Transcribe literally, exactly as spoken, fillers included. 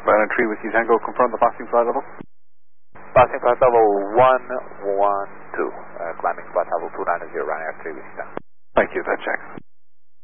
Ryanair three with you Tango, confirm the passing flight level. Passing flight level one one two, uh, climbing flight level two nine zero, Ryanair three with you Tango. Thank you, that checks.